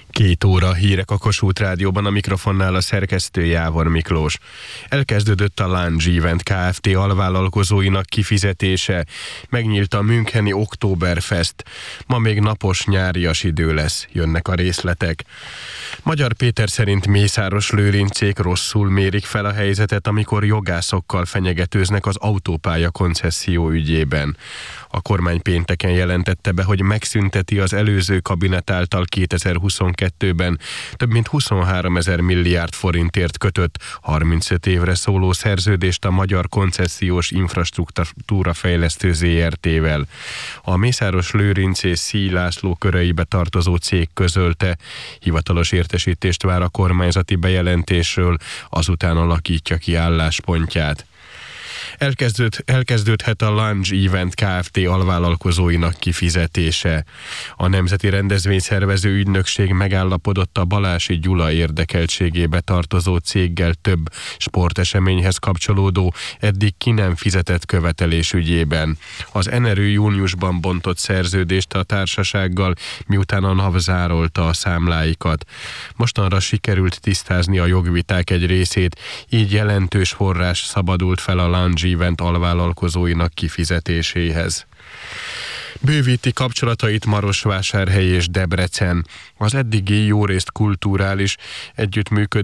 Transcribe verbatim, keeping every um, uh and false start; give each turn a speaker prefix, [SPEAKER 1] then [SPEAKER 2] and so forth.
[SPEAKER 1] Két óra hírek a Kossuth Rádióban, a mikrofonnál a szerkesztő Jávor Miklós. Elkezdődött a Lunge Event Kft. Alvállalkozóinak kifizetése. Megnyílt a müncheni Oktoberfest. Ma még napos nyárias idő lesz, jönnek a részletek. Magyar Péter szerint Mészáros Lőrincék rosszul mérik fel a helyzetet, amikor jogászokkal fenyegetőznek az autópálya koncesszió ügyében. A kormány pénteken jelentette be, hogy megszünteti az előző kabinet által kétezer-huszonkettőben több mint huszonháromezer milliárd forintért kötött harmincöt évre szóló szerződést a Magyar Koncesziós Infrastruktúra Fejlesztő zé er té-vel. A Mészáros Lőrinc és Szíj László köreibe tartozó cég közölte, hivatalos értesítést vár a kormányzati bejelentésről, azután alakítja ki álláspontját. Elkezdőd, elkezdődhet a Lunge Event Kft. Alvállalkozóinak kifizetése. A Nemzeti Rendezvényszervező Ügynökség megállapodott a Balási Gyula érdekeltségébe tartozó céggel több sporteseményhez kapcsolódó, eddig ki nem fizetett követelés ügyében. Az Enerő júniusban bontott szerződést a társasággal, miután a NAV zárolta a számláikat. Mostanra sikerült tisztázni a jogviták egy részét, így jelentős forrás szabadult fel a Lunge Event alvállalkozóinak kifizetéséhez. Bővíti kapcsolatait Marosvásárhely és Debrecen. Az eddigi jórészt kulturális együttműködés